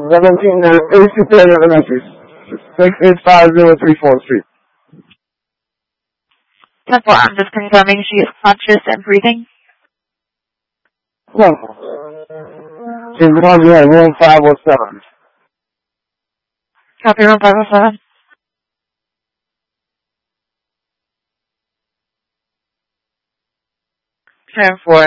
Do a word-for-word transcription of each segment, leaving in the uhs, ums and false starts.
seventeen, uh, eighty-two Taylor Elementary, six eight five zero three four Street. ten four, I'm just confirming she is conscious and breathing. No. She's currently at room five oh seven. Copy, room five oh seven. ten four.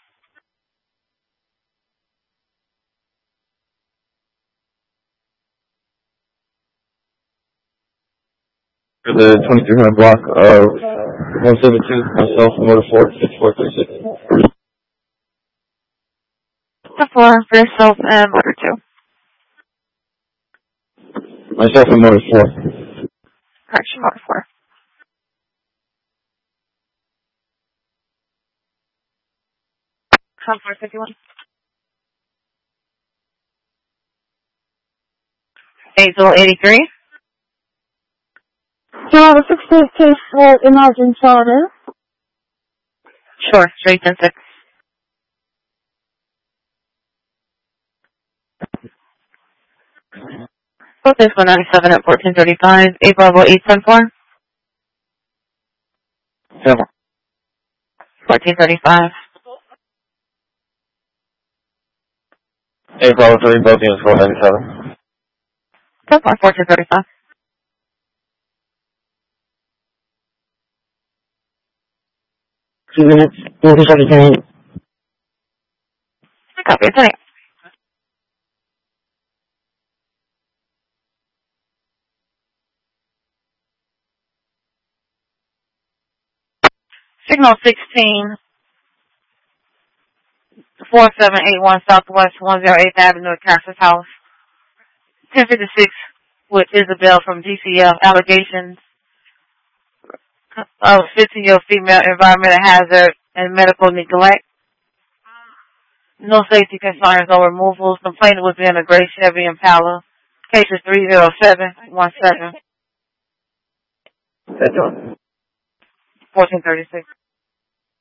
For the twenty-three hundred block of one seventy-two, myself, motor four, fifty-four thirty-six. ten four, for yourself and motor two. Myself and motor four. Correction, motor four. ten four fifty-one. eight zero eighty-three. Do you have a sixteen case for emerging charter? Sure, straight ten six. Both is one ninety-seven at fourteen thirty-five. eight Bravo eight ten four. Seven. fourteen thirty-five. eight Bravo three, both units four ninety-seven. ten four, fourteen thirty-five. Two minutes, fourteen thirty-five. Copy, it's right. Signal sixteen, four seven eight one Southwest one oh eighth Avenue, Cass's house. ten fifty-six with Isabel from D C F. Allegations of fifteen-year-old female environmental hazard and medical neglect. No safety concerns or removals. Complainant was in a gray Chevy Impala. Case is three zero seven one seven. That's all. fourteen thirty-six.